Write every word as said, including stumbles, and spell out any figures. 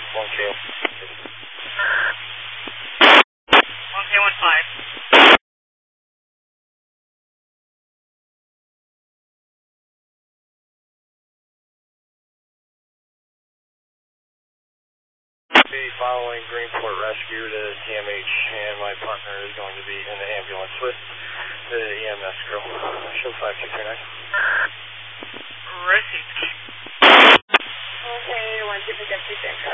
one K. one K one five. Following Greenport Rescue to T M H, and my partner is going to be in the ambulance with the E M S crew. Show five two three nine. Received. Okay, one two six six.